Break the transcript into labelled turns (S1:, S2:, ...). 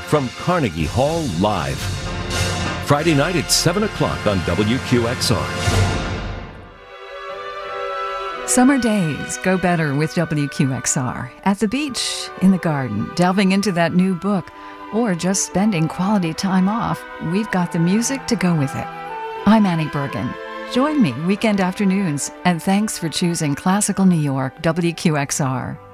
S1: from Carnegie Hall Live. Friday night at 7 o'clock on WQXR.
S2: Summer days go better with WQXR. At the beach, in the garden, delving into that new book, or just spending quality time off, we've got the music to go with it. I'm Annie Bergen. Join me weekend afternoons, and thanks for choosing Classical New York WQXR.